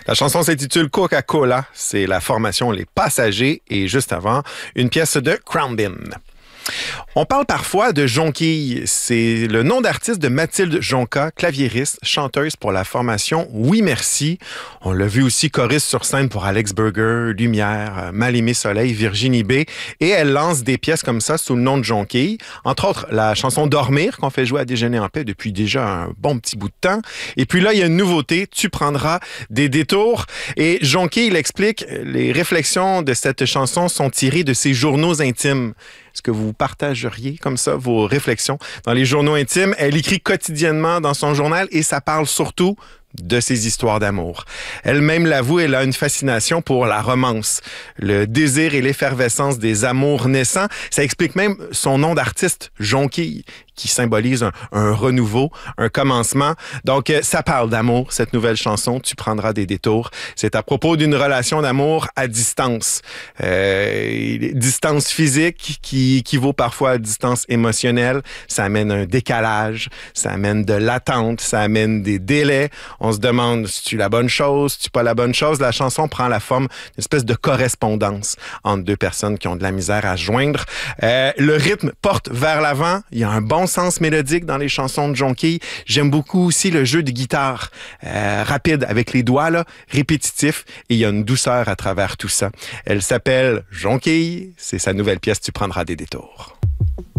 La chanson s'intitule Coca-Cola. C'est la formation Les Passagers et juste avant, une pièce de Crownbin. On parle parfois de Jonquille. C'est le nom d'artiste de Mathilde Jonca, claviériste, chanteuse pour la formation Oui Merci. On l'a vu aussi choriste sur scène pour Alex Burger, Lumière, Mal-Aimé Soleil, Virginie B. Et elle lance des pièces comme ça sous le nom de Jonquille. Entre autres, la chanson Dormir qu'on fait jouer à Déjeuner en paix depuis déjà un bon petit bout de temps. Et puis là, il y a une nouveauté. Tu prendras des détours. Et Jonquille, il explique, les réflexions de cette chanson sont tirées de ses journaux intimes. Est-ce que vous partageriez comme ça vos réflexions dans les journaux intimes? Elle écrit quotidiennement dans son journal et ça parle surtout de ses histoires d'amour. Elle-même l'avoue, elle a une fascination pour la romance, le désir et l'effervescence des amours naissants. Ça explique même son nom d'artiste, Jonquille, qui symbolise un renouveau, un commencement. Donc, ça parle d'amour, cette nouvelle chanson, Tu prendras des détours. C'est à propos d'une relation d'amour à distance. Distance physique qui équivaut parfois à distance émotionnelle. Ça amène un décalage, ça amène de l'attente, ça amène des délais. On se demande si tu la bonne chose, si tu pas la bonne chose. La chanson prend la forme d'une espèce de correspondance entre deux personnes qui ont de la misère à se joindre. Le rythme porte vers l'avant. Il y a un bon sens mélodique dans les chansons de Jonquille. J'aime beaucoup aussi le jeu de guitare rapide avec les doigts, là, répétitif. Et il y a une douceur à travers tout ça. Elle s'appelle Jonquille. C'est sa nouvelle pièce Tu prendras des détours.